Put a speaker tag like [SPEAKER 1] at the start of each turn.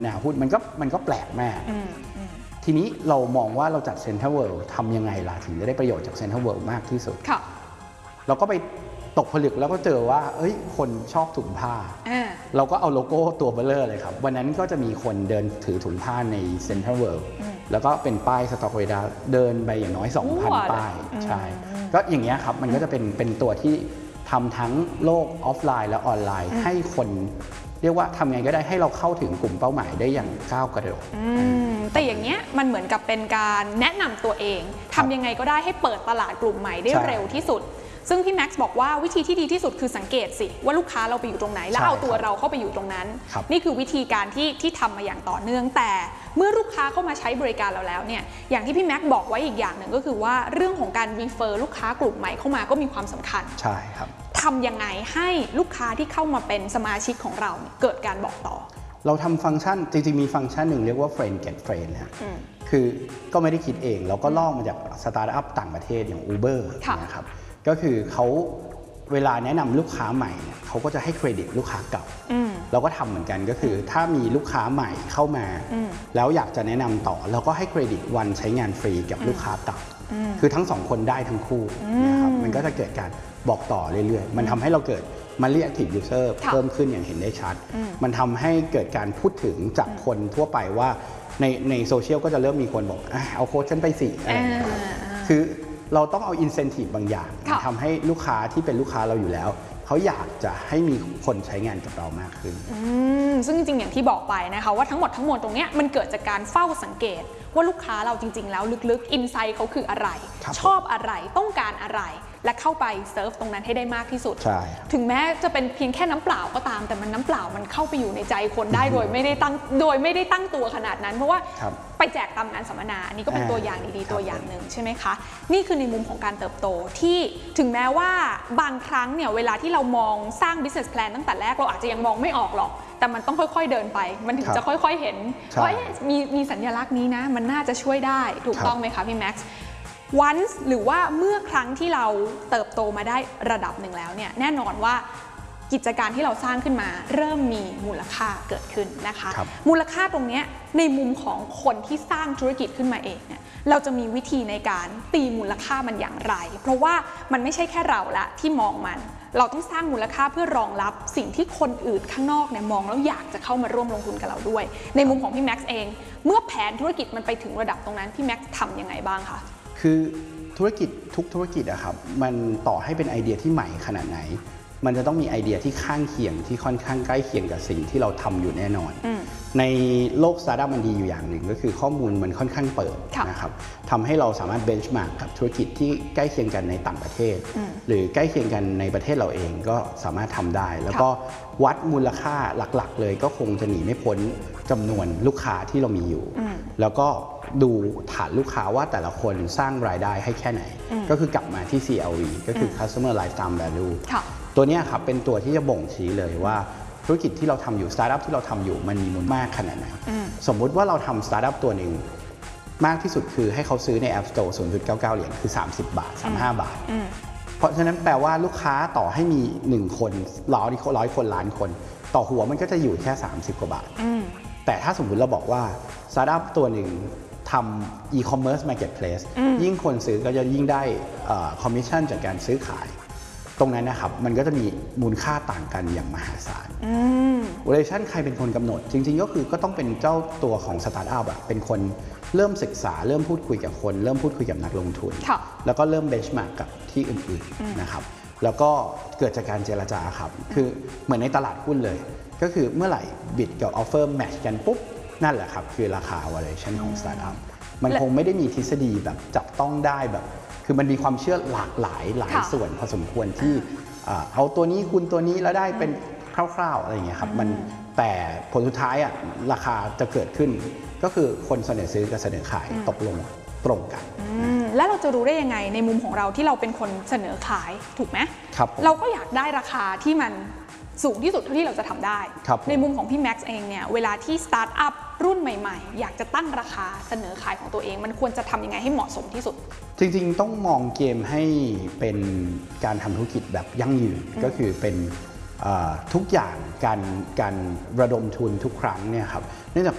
[SPEAKER 1] แนวหุ้นมันก็แปลกมากทีนี้เรามองว่าเราจัดเซ็นทรัลเวิลด์ทำยังไงล่ะถึงจะได้ประโยชน์จากเซ็นทรัลเวิลด์มากที่สุดเราก็ไปตกผลึกแล้วก็เจอว่าคนชอบถุงผ้าเราก็เอาโลโก้ตัวเบลเลอร์เลยครับวันนั้นก็จะมีคนเดินถือถุงผ้าในเซ็นทรัลเวิลด์แล้วก็เป็นป้ายสต็อกเวดาเดินไปอย่างน้อย 2,000 ป้ายใช่ก็อย่างเงี้ยครับมันก็จะเป็นตัวที่ทำทั้งโลกออฟไลน์และออนไลน์ให้คนเรียกว่าทำไงก็ได้ให้เราเข้าถึงกลุ่มเป้าหมายได้อย่างก้าวกระโดด
[SPEAKER 2] แต่อย่างเงี้ยมันเหมือนกับเป็นการแนะนำตัวเองทำยังไงก็ได้ให้เปิดตลาดกลุ่มใหม่ได้เร็วที่สุดซึ่งพี่แม็กซ์บอกว่าวิธีที่ดีที่สุดคือสังเกตสิว่าลูกค้าเราไปอยู่ตรงไหนแล้วเอาตัวเราเข้าไปอยู่ตรงนั้นนี่คือวิธีการที่ทำมาอย่างต่อเนื่องแต่เมื่อลูกค้าเข้ามาใช้บริการเราแล้วเนี่ยอย่างที่พี่แม็กซ์บอกไว้อีกอย่างหนึ่งก็คือว่าเรื่องของการรีเฟอร์ลูกค้ากลุ่มใหม่เข้ามาก็มีความสำคัญ
[SPEAKER 1] ใช่ครับ
[SPEAKER 2] ทำยังไงให้ลูกค้าที่เข้ามาเป็นสมาชิกของเราเกิดการบอกต่อ
[SPEAKER 1] เราทำฟังก์ชันจริงๆมีฟังก์ชันหนึ่งเรียกว่า friend get friend นะคือก็ไม่ได้คิดเองเราก็ลอกมาจากสตาร์ทอัพต่างประเทศอย่าง Uber นะครับก็คือเขาเวลาแนะนำลูกค้าใหม่เนี่ยเขาก็จะให้เครดิตลูกค้าเก่าเราก็ทำเหมือนกันก็คือถ้ามีลูกค้าใหม่เข้ามาแล้วอยากจะแนะนำต่อเราก็ให้เครดิตวันใช้งานฟรีกับลูกค้าเก่าคือทั้งสองคนได้ทั้งคู่นะครับมันก็จะเกิดการบอกต่อเรื่อยๆมันทำให้เราเกิดmonthly active user เพิ่มขึ้นอย่างเห็นได้ชัดมันทำให้เกิดการพูดถึงจากคนทั่วไปว่าในโซเชียลก็จะเริ่มมีคนบอกเอาโค้ชฉันไปสิอะไรอย่างเงี้ยคือเราต้องเอา incentive บางอย่างทำให้ลูกค้าที่เป็นลูกค้าเราอยู่แล้วเขาอยากจะให้มีคนใช้งานกับเรามากขึ้น
[SPEAKER 2] ซึ่งจริงๆอย่างที่บอกไปนะคะว่าทั้งหมดทั้งมวลตรงนี้มันเกิดจากการเฝ้าสังเกตว่าลูกค้าเราจริงๆแล้วลึกๆอินไซต์เขาคืออะไรชอบอะไรต้องการอะไรและเข้าไปเซิร์ฟตรงนั้นให้ได้มากที่สุดถึงแม้จะเป็นเพียงแค่น้ำเปล่าก็ตามแต่มันน้ำเปล่ามันเข้าไปอยู่ในใจคนได้โดยไม่ได้ตั้งตัวขนาดนั้นเพราะว่าไปแจกตามงานสัมมนาอันนี้ก็เป็นตัวอย่างดีๆตัวอย่างหนึ่งใช่ไหมคะนี่คือในมุมของการเติบโตที่ถึงแม้ว่าบางครั้งเนี่ยเวลาที่เรามองสร้าง business plan ตั้งแต่แรกเราอาจจะยังมองไม่ออกหรอกแต่มันต้องค่อยๆเดินไปมันถึงจะค่อยๆเห็นว่ามีสัญลักษณ์นี้นะมันน่าจะช่วยได้ถูกต้องไหมคะพี่แม็กซ์once หรือว่าเมื่อครั้งที่เราเติบโตมาได้ระดับหนึ่งแล้วเนี่ยแน่นอนว่ากิจการที่เราสร้างขึ้นมาเริ่มมีมูลค่าเกิดขึ้นนะคะมูลค่าตรงนี้ในมุมของคนที่สร้างธุรกิจขึ้นมาเองเนี่ยเราจะมีวิธีในการตีมูลค่ามันอย่างไรเพราะว่ามันไม่ใช่แค่เราละที่มองมันเราต้องสร้างมูลค่าเพื่อรองรับสิ่งที่คนอื่นข้างนอกเนี่ยมองแล้วอยากจะเข้ามาร่วมลงทุนกับเราด้วยในมุมของพี่แม็กซ์เองเมื่อแผนธุรกิจมันไปถึงระดับตรงนั้นพี่แม็กซ์ทำยังไงบ้างคะ
[SPEAKER 1] คือธุรกิจทุกธุรกิจอะครับมันต่อให้เป็นไอเดียที่ใหม่ขนาดไหนมันจะต้องมีไอเดียที่ข้างเคียงที่ค่อนข้างใกล้เคียงกับสิ่งที่เราทำอยู่แน่นอนในโลกสตาร์ทอัพมันดีอยู่อย่างหนึ่งก็คือข้อมูลมันค่อนข้างเปิดนะครับทำให้เราสามารถเบนช์มาร์กกับธุรกิจที่ใกล้เคียงกันในต่างประเทศหรือใกล้เคียงกันในประเทศเราเองก็สามารถทำได้แล้วก็วัดมูลค่าหลักๆเลยก็คงจะหนีไม่พ้นจำนวนลูกค้าที่เรามีอยู่แล้วก็ดูฐานลูกค้าว่าแต่ละคนสร้างรายได้ให้แค่ไหนก็คือกลับมาที่ CLV ก็คือ Customer Lifetime Value ตัวนี้ครับเป็นตัวที่จะบ่งชี้เลยว่าธุรกิจที่เราทำอยู่สตาร์ทอัพที่เราทำอยู่มันมีมูลมากขนาดไหนสมมุติว่าเราทำสตาร์ทอัพตัวหนึ่งมากที่สุดคือให้เขาซื้อใน App Store 0.99 เหรียญคือ30 บาท35 บาทเพราะฉะนั้นแปลว่าลูกค้าต่อให้มี1คน100 คนล้านคนต่อหัวมันก็จะอยู่แค่30 กว่าบาทแต่ถ้าสมมุติเราบอกว่าสตาร์ทอัพตัวหนึ่งทำ e-commerce marketplace ยิ่งคนซื้อก็จะยิ่งได้คอมมิชชั่นจากการซื้อขายตรงนั้นนะครับมันก็จะมีมูลค่าต่างกันอย่างมหาศาลvaluation ใครเป็นคนกำหนดจริงๆก็คือก็ต้องเป็นเจ้าตัวของสตาร์ทอัพเป็นคนเริ่มศึกษาเริ่มพูดคุยกับคนเริ่มพูดคุยกับนักลงทุนแล้วก็เริ่มเบนช์มาร์กกับที่อื่นๆนะครับแล้วก็เกิดจากการเจรจาครับคือเหมือนในตลาดหุ้นเลยก็คือเมื่อไหร่บิดกับออฟเฟอร์แมทช์กันปุ๊บนั่นแหละครับคือราคา valuation ของสตาร์ทอัพมันคงไม่ได้มีทฤษฎีแบบจับต้องได้แบบคือมันมีความเชื่อหลากหลายส่วนพอสมควรที่เอาตัวนี้คูณตัวนี้แล้วได้เป็นคร่าวๆอะไรอย่างเงี้ยครับมันแต่ผลสุดท้ายราคาจะเกิดขึ้นก็คือคนเสนอซื้อกับเสนอขายตกลงตรงกัน
[SPEAKER 2] แล้วเราจะรู้ได้ยังไงในมุมของเราที่เราเป็นคนเสนอขายถูกไหม
[SPEAKER 1] ครับ
[SPEAKER 2] เราก็อยากได้ราคาที่มันสูงที่สุดเท่าที่เราจะทำได้ในมุมของพี่แม็กซ์เองเนี่ยเวลาที่สตาร์ทอัพรุ่นใหม่ๆอยากจะตั้งราคาเสนอขายของตัวเองมันควรจะทำยังไงให้เหมาะสมที่สุด
[SPEAKER 1] จริงๆต้องมองเกมให้เป็นการทำธุรกิจแบบยั่งยืนก็คือเป็นทุกอย่างการระดมทุนทุกครั้งเนี่ยครับเนื่องจาก